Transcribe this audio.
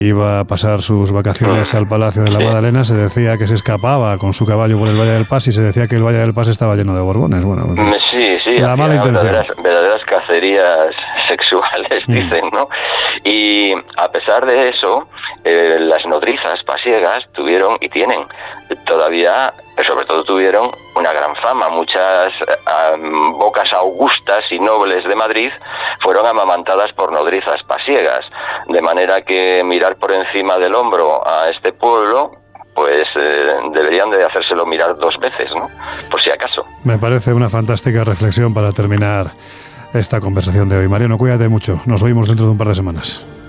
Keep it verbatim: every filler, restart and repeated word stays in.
iba a pasar sus vacaciones al Palacio de la Madalena, se decía que se escapaba con su caballo por el Valle del Pas y se decía que el Valle del Pas estaba lleno de borbones. Bueno, pues, sí, sí, la mala intención. Verdaderas, verdaderas cacerías sexuales, mm. dicen, ¿no? Y a pesar de eso, eh, las nodrizas pasiegas tuvieron y tienen todavía, sobre todo tuvieron una gran fama. Muchas um, bocas augustas y nobles de Madrid fueron amamantadas por nodrizas pasiegas, de manera que mirar por encima del hombro a este pueblo, pues eh, deberían de hacérselo mirar dos veces, ¿no? Por si acaso. Me parece una fantástica reflexión para terminar esta conversación de hoy. Mariano, cuídate mucho. Nos oímos dentro de un par de semanas.